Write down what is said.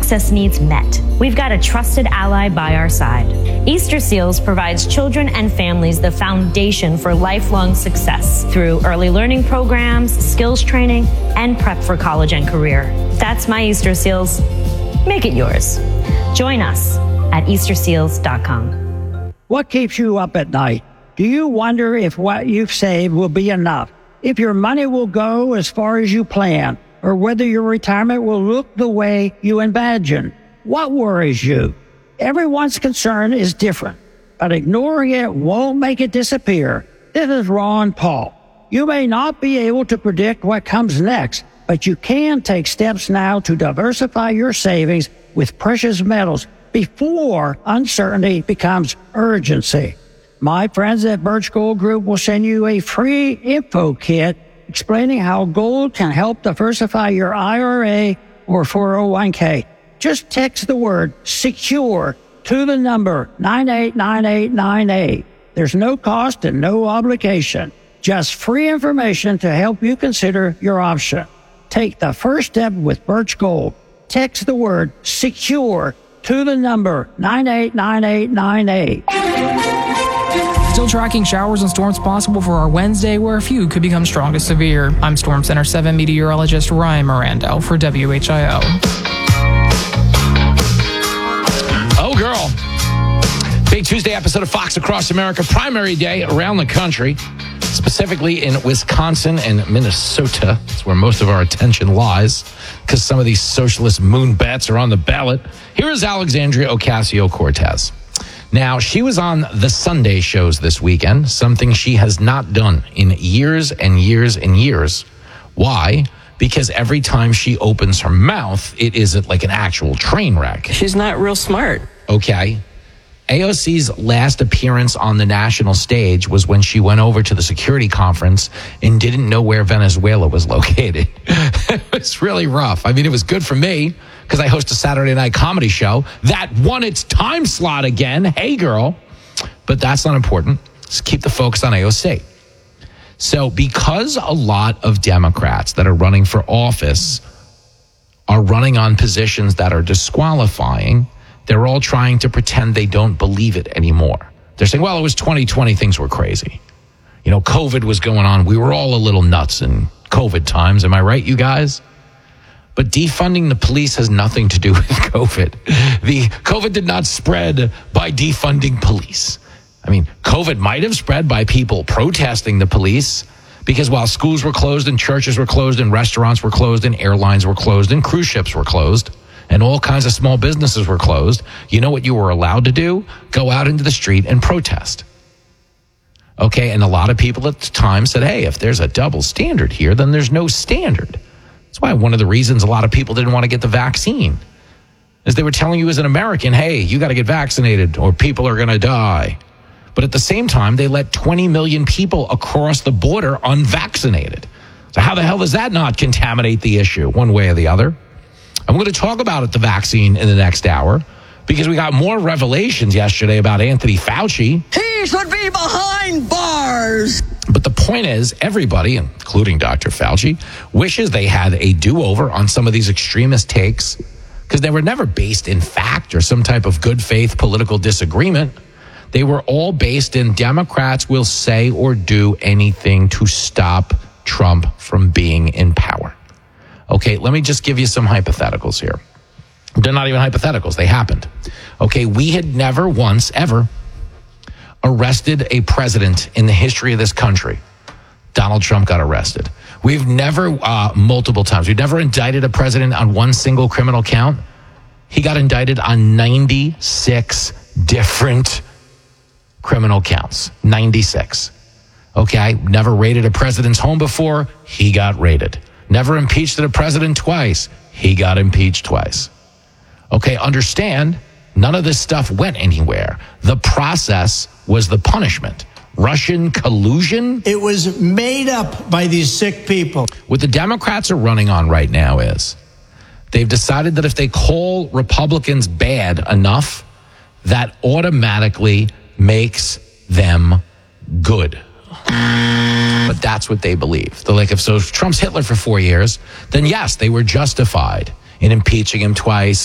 access needs met, we've got a trusted ally by our side. Easter Seals provides children and families the foundation for lifelong success through early learning programs, skills training, and prep for college and career. That's my Easter Seals. Make it yours. Join us at easterseals.com. What keeps you up at night? Do you wonder if what you've saved will be enough? If your money will go as far as you plan? Or whether your retirement will look the way you imagine? What worries you? Everyone's concern is different, but ignoring it won't make it disappear. This is Ron Paul. You may not be able to predict what comes next, but you can take steps now to diversify your savings with precious metals before uncertainty becomes urgency. My friends at Birch Gold Group will send you a free info kit explaining how gold can help diversify your IRA or 401k. Just text the word SECURE to the number 989898. There's no cost and no obligation. Just free information to help you consider your option. Take the first step with Birch Gold. Text the word SECURE to the number 989898. Still tracking showers and storms possible for our Wednesday, where a few could become strong to severe. I'm Storm Center 7 meteorologist Ryan Mirando for WHIO. Oh, girl. Big Tuesday episode of Fox Across America. Primary day around the country, specifically in Wisconsin and Minnesota. That's where most of our attention lies because some of these socialist moon bats are on the ballot. Here is Alexandria Ocasio-Cortez. Now, she was on the Sunday shows this weekend, something she has not done in years and years and years. Why? Because every time she opens her mouth, it isn't like an actual train wreck. She's not real smart. Okay. AOC's last appearance on the national stage was when she went over to the security conference and didn't know where Venezuela was located. It was really rough. I mean, it was good for me because I host a Saturday night comedy show that won its time slot again. Hey, girl. But that's not important. Just keep the focus on AOC. So because a lot of Democrats that are running for office are running on positions that are disqualifying, they're all trying to pretend they don't believe it anymore. They're saying, well, it was 2020, things were crazy. You know, COVID was going on. We were all a little nuts in COVID times. Am I right, you guys? But defunding the police has nothing to do with COVID. The COVID did not spread by defunding police. I mean, COVID might have spread by people protesting the police because while schools were closed and churches were closed and restaurants were closed and airlines were closed and cruise ships were closed, and all kinds of small businesses were closed, you know what you were allowed to do? Go out into the street and protest. Okay, and a lot of people at the time said, hey, if there's a double standard here, then there's no standard. That's why one of the reasons a lot of people didn't want to get the vaccine is they were telling you as an American, hey, you got to get vaccinated or people are going to die. But at the same time, they let 20 million people across the border unvaccinated. So how the hell does that not contaminate the issue one way or the other? I'm going to talk about it, the vaccine, in the next hour because we got more revelations yesterday about Anthony Fauci. He should be behind bars. But the point is, everybody, including Dr. Fauci, wishes they had a do-over on some of these extremist takes because they were never based in fact or some type of good faith political disagreement. They were all based in Democrats will say or do anything to stop Trump from being in power. Okay, let me just give you some hypotheticals here. They're not even hypotheticals. They happened. Okay, we had never once, ever, arrested a president in the history of this country. Donald Trump got arrested. We've never, multiple times, we've never indicted a president on one single criminal count. He got indicted on 96 different criminal counts. 96. Okay, never raided a president's home before. He got raided. Never impeached a president twice. He got impeached twice. Okay, understand, none of this stuff went anywhere. The process was the punishment. Russian collusion? It was made up by these sick people. What the Democrats are running on right now is they've decided that if they call Republicans bad enough, that automatically makes them good. But that's what they believe. They're like, if Trump's Hitler for 4 years, then yes, they were justified in impeaching him twice,